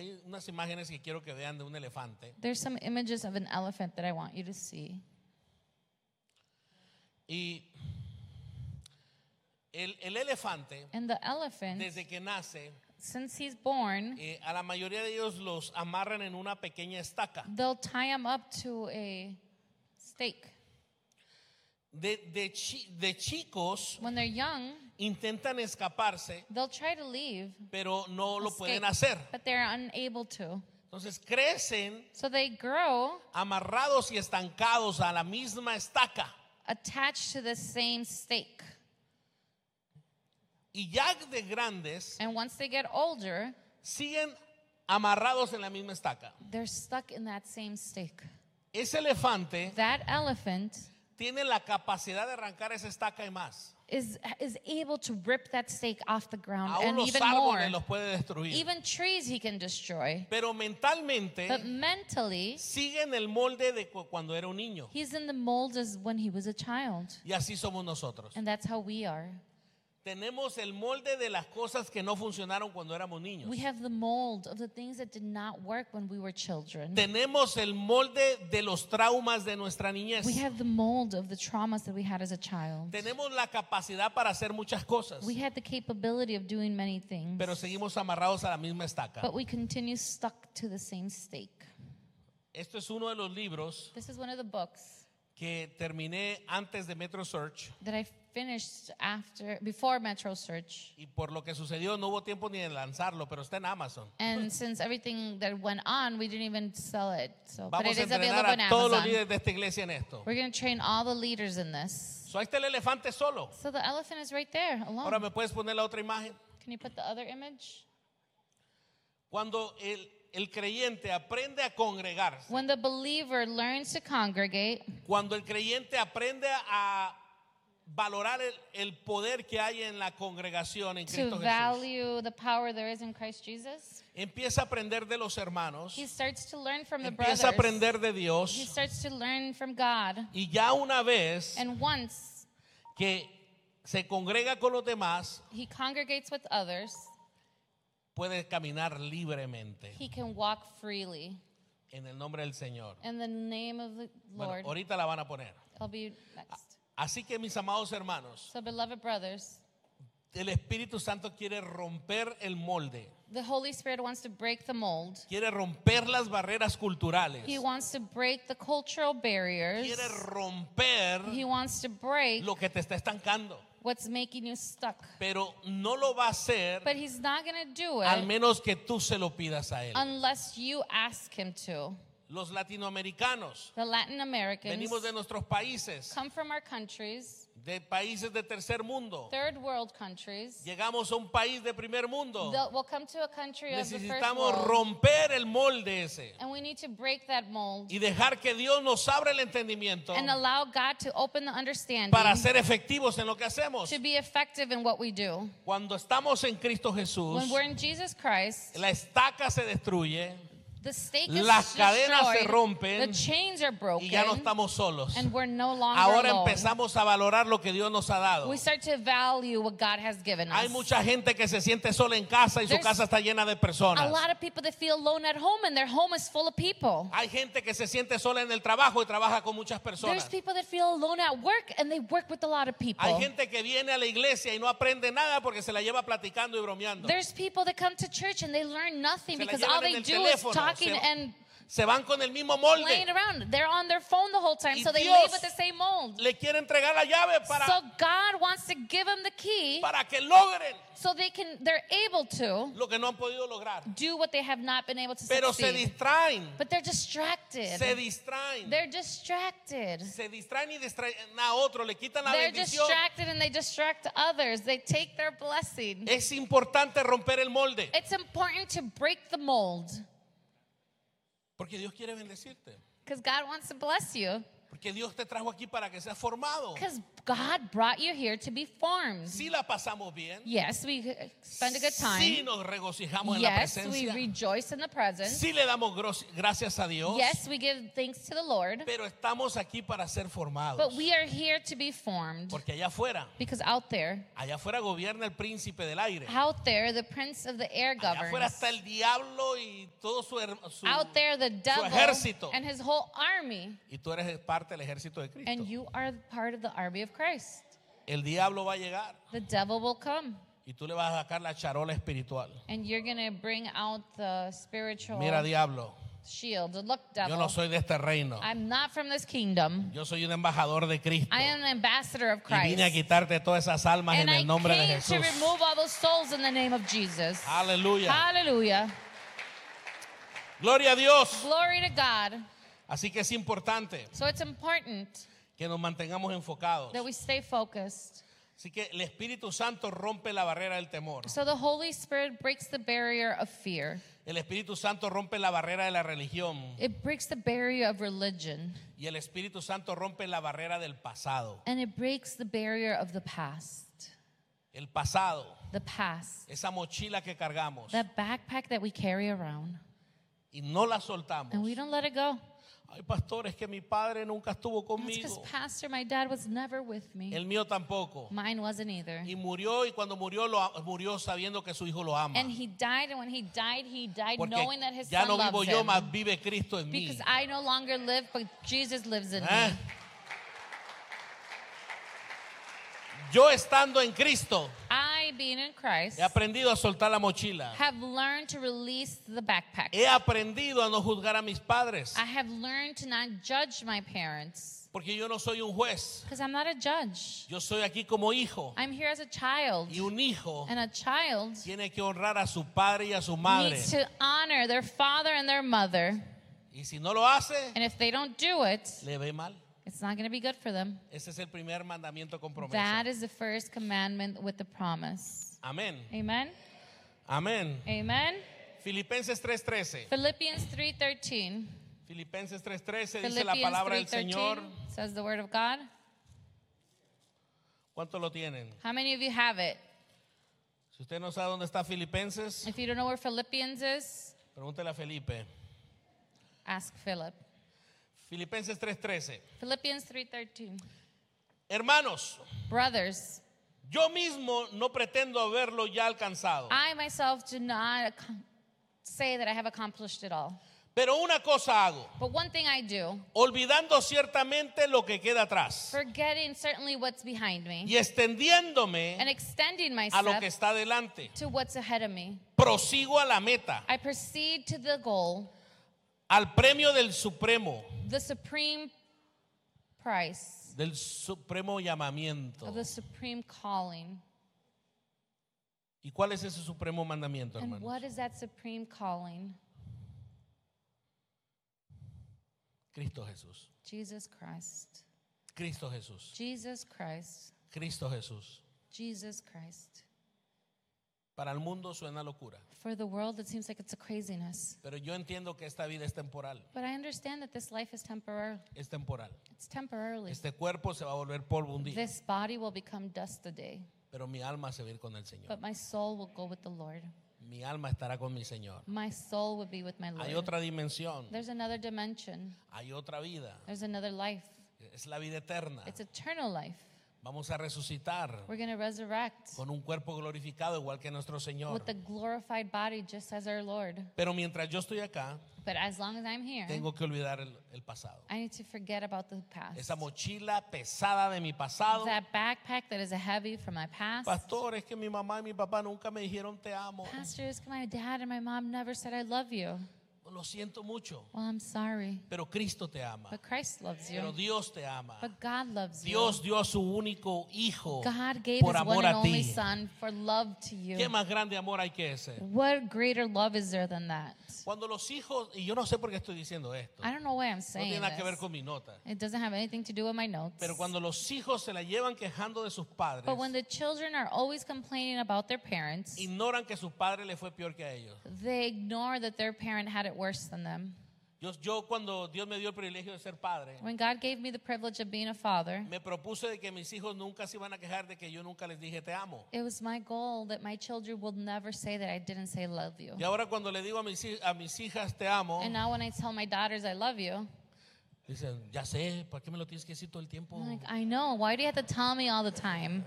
Hay unas imágenes que quiero que vean de un elefante. There's some images of an elephant that I want you to see. Y el elefante, And the elephant, desde que nace, since he's born, a la mayoría de ellos los amarran en una pequeña estaca. they'll tie him up to a stake. De chicos When they're young, intentan escaparse, they'll try to leave, pero no lo pueden escape, hacer. but they're unable to. Entonces crecen So they grow amarrados y estancados a la misma estaca. attached to the same stake. Y ya de grandes And once they get older, siguen amarrados en la misma estaca. they're stuck in that same stake. Ese elefante That elephant tiene la capacidad de arrancar esa estaca y más. is able to rip that stake off the ground Aún and los even more. árboles los puede destruir. Even trees he can destroy. Pero mentalmente But mentally, sigue en el molde de cuando era un niño. he's in the mold as when he was a child. Y así somos nosotros. And that's how we are. Tenemos el molde de las cosas que no funcionaron cuando éramos niños. We have the mold of the things that did not work when we were children. Tenemos el molde de los traumas de nuestra niñez. We have the mold of the traumas that we had as a child. Tenemos la capacidad para hacer muchas cosas, We had the capability of doing many things, pero seguimos amarrados a la misma estaca. but we continue stuck to the same stake. Esto es uno de los libros This is one of the books que terminé antes de Metro Search, that I finished before Metro Search. y por lo que sucedió no hubo tiempo ni de lanzarlo, pero está en Amazon. And since everything that went on, we didn't even sell it. So, but Vamos it a is entrenar available on a todos los Amazon. líderes de esta iglesia en esto. We're going to train all the leaders in this. So, ahí está el elefante solo. So the elephant is right there, alone. Ahora me puedes poner la otra imagen. Can you put the other image? Cuando el creyente aprende a congregarse, When the believer learns to congregate, cuando el creyente aprende a valorar el poder que hay en la congregación en to Cristo Jesús, value the power there is in Christ Jesus, empieza a aprender de los hermanos, he starts to learn from the empieza a brothers. aprender de He Dios, starts to learn from God. y ya una vez And once que se congrega con los demás, he congregates with others, puede caminar libremente he can walk freely. en el nombre del Señor. In the name of the Bueno, Lord, ahorita la van a poner. I'll be next. Así que mis amados hermanos, So, beloved brothers, el Espíritu Santo quiere romper el molde, the Holy Spirit wants to break the mold. quiere romper las barreras culturales, He wants to break the cultural barriers. quiere romper He wants to break lo que te está estancando, what's making you stuck. pero no lo va a hacer But he's not going to do al it menos que tú se lo pidas a él. unless you ask him to. Los latinoamericanos The Latin Americans venimos de nuestros países, come from our countries, de países de tercer mundo. third world countries. Llegamos a un país de primer mundo. We'll come to a country of the first Necesitamos world, romper el molde ese and we need to break that mold y dejar que Dios nos abra el entendimiento and allow God to open the understanding para ser efectivos en lo que hacemos. to be effective in what we do. Cuando estamos en Cristo Jesús, When we're in Jesus Christ, la estaca se destruye the stake is las cadenas se destroyed, rompen the chains are broken, y ya no estamos solos. and we're no longer Ahora alone. empezamos a valorar lo que Dios nos ha dado. We start to value what God has given us. Hay mucha gente que se siente sola en casa y su There's casa está llena de a personas. lot of people that feel alone at home and their home is full of people. Hay gente que se siente sola en el trabajo y trabaja con muchas There's personas. people that feel alone at work and they work with a lot of people. Hay gente que viene a la iglesia y no aprende nada porque se la lleva platicando y bromeando. There's people that come to church and they learn nothing Se la because llevan all en they el do is teléfono, talking se- and Se van con el mismo playing molde. around. They're on their phone the whole time, Y so they Dios live with the same mold. Le quiere entregar la llave So God wants to give them the key para que logren so they're able to lo que no han podido lograr. do what they have not been able to Pero se succeed. distraen. But they're distracted. Se distraen. They're distracted. Se distraen y distraen a otro, le quitan la They're bendición. distracted and they distract others. They take their blessing. Es importante romper el molde. It's important to break the mold Porque Dios quiere bendecirte. because God wants to bless you. Porque Dios te trajo aquí para que seas formado. Because God brought you here to be formed. Sí la pasamos bien. Yes, we spend a good time. Sí nos regocijamos en la Yes, we presencia. rejoice in the presence. Sí le damos gracias a Dios. Yes, we give thanks to the Lord. Pero estamos aquí para ser formados. But we are here to be formed. Porque allá afuera gobierna el príncipe del aire. Out there, the prince of the air Allá afuera governs. está el diablo y todo su Out there, the devil ejército. and his whole army. Y tú eres parte del ejército de Cristo. And you are part of the army of Christ. El diablo va a llegar The devil will come. y tú le vas a sacar la charola espiritual. And you're going to bring out the spiritual Mira, diablo, shield. Look, yo devil. no soy de este reino. I'm not from this kingdom. Yo soy un embajador de Cristo. I am an ambassador of Y Christ. vine a quitarte todas esas almas And en I el nombre de came to Jesús. remove all those souls in the name of Jesus. Aleluya. Hallelujah. Gloria a Dios. Glory to God. Así que es importante So it's important que nos mantengamos enfocados. that we stay focused. Así que el Espíritu Santo rompe la barrera del temor. So the Holy Spirit breaks the barrier of fear. El Espíritu Santo rompe la barrera de la religión. It breaks the barrier of religion. Y el Espíritu Santo rompe la barrera del pasado. And it breaks the barrier of the past. El pasado, The past. esa mochila que cargamos That backpack that we carry around. y no la soltamos. And we don't let it go. Ay, pastor, es que mi padre nunca estuvo That's because, conmigo. Pastor, my dad was never with me. El mío tampoco. Mine wasn't either. Y murió, y cuando murió, murió sabiendo que su hijo lo ama. And he died, and when he died Porque knowing that his ya son no vivo loves yo, him. más vive Cristo en mí. Because I no longer live, but Jesus lives in ¿Eh? me. Yo estando en Cristo, I, being in Christ, he aprendido a soltar la mochila. have learned to release the backpack. He aprendido a no juzgar a mis padres. I have learned to not judge my parents. Porque yo no soy un juez. Because I'm not a judge. Yo soy aquí como hijo. I'm here as a child. Y un hijo And a child tiene que honrar a su padre y a su madre. needs to honor their father and their mother. Y si no lo hace, And if they don't do it, le ve mal. it's not going to be good for them. Ese es el primer mandamiento con promesa. That is the first commandment with the promise. Amén. Amen? Amén. Amen? Filipenses 3:13. Philippians 3:13. Filipenses 3:13 dice la Philippians palabra del 3:13 Señor. says the word of God. ¿Cuántos lo tienen? How many of you have it? Si usted no sabe dónde está Filipenses, If you don't know where Philippians is, pregúntele a Felipe. ask Philip. Filipenses 3:13. Philippians 3:13. Hermanos, Brothers, yo mismo no pretendo haberlo ya alcanzado. I myself do not say that I have accomplished it all. Pero una cosa hago, But one thing I do, olvidando ciertamente lo que queda atrás forgetting certainly what's behind me y extendiéndome and extending a lo que myself está delante. to what's ahead of me, Prosigo a la meta, I proceed to the goal, al premio del supremo the supreme price llamamiento. of the supreme calling. ¿Y cuál es ese supremo mandamiento, And hermanos? what is that supreme calling? Cristo Jesús. Jesus Christ. Cristo Jesús. Jesus Christ. Cristo Jesús. Jesus Christ. Para el mundo suena locura, For the world, it seems like it's a craziness. pero yo entiendo que esta vida es temporal. But I understand that this life is temporary. Es temporal. It's temporarily. Este cuerpo se va a volver polvo un día, This body will become dust a day, pero mi alma se va a ir con el Señor. but my soul will go with the Lord. Mi alma estará con mi Señor. My soul will be with my Hay Lord. otra dimensión, There's another dimension. hay otra vida. There's another life. Es la vida eterna. It's eternal life. Vamos a resucitar We're going to resurrect con un cuerpo glorificado igual que nuestro Señor. with a glorified body just as our Lord. Pero mientras yo estoy acá, But as long as I'm here, tengo que olvidar el pasado. I need to forget about the past. Esa mochila pesada de mi pasado. That backpack that is a heavy from my past. Pastor, es que mi mamá y mi papá nunca me dijeron te amo. Pastors, my dad and my mom never said I love you. Lo siento mucho, Well, I'm sorry. pero Cristo te ama. But Christ loves Pero you. Dios te ama. But God loves you. Dios dio a su único hijo God gave por his amor one and a only ti. son for love to you. ¿Qué más grande amor hay que ese? What greater love is there than that? Cuando los hijos, y yo no sé por qué estoy diciendo esto, I don't know why I'm no saying tiene nada que ver this. con mi nota, It doesn't have anything to do with my notes. pero cuando los hijos se la llevan quejando de sus padres, But when the children are always complaining about their parents, ignoran que su padre le fue peor que a ellos. they ignore that their parent had it worse than them. Yo cuando Dios me dio el privilegio de ser padre, When God gave me the privilege of being a father, me propuse de que mis hijos nunca se iban a quejar de que yo nunca les dije te amo. it was my goal that my children will never say that I didn't say love you. Y ahora cuando le digo a mis hijas te amo, And now when I tell my daughters I love you, dicen, ya sé, ¿para qué me lo tienes que decir todo el tiempo? I'm like, I know. Why do you have to tell me all the time?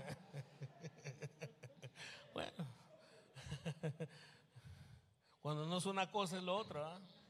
Bueno, cuando no es una cosa es lo otro. ¿Ah?